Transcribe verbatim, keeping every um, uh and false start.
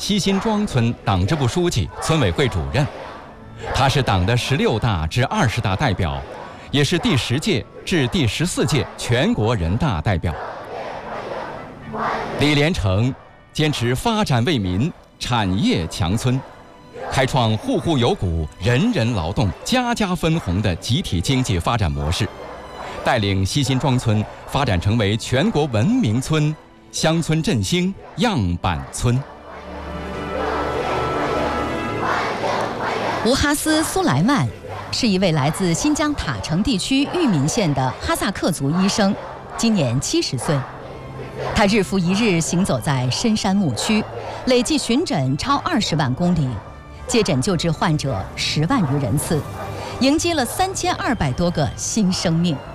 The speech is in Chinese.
西辛庄村党支部书记、村委会主任。他是党的十六大至二十大代表，也是第十届至第十四届全国人大代表。李连成坚持发展为民、产业强村，开创户户有谷、人人劳动、家家分红的集体经济发展模式，带领西辛庄村发展成为全国文明村、乡村振兴样板村。 吴哈斯·苏莱曼是一位来自新疆塔城地区玉民县的哈萨克族医生，今年七十岁。他日复一日行走在深山牧区，累计巡诊超二十万公里，接诊救治患者十万余人次，迎接了三千二百多个新生命。